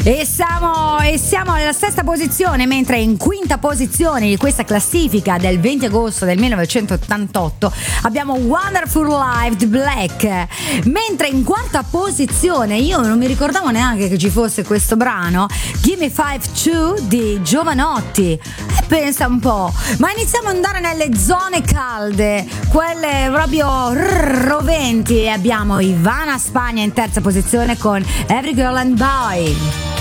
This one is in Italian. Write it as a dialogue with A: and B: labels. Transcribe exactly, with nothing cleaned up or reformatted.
A: E siamo, e siamo alla sesta posizione, mentre in quinta posizione di questa classifica del venti agosto del millenovecentottantotto abbiamo Wonderful Life di Black. Mentre in quarta posizione, io non mi ricordavo neanche che ci fosse questo brano, Gimme Five Two di Giovanotti. E pensa un po', ma iniziamo ad andare nelle zone calde, quelle proprio roventi, e abbiamo Ivana Spagna in terza posizione con Every Girl and Boy.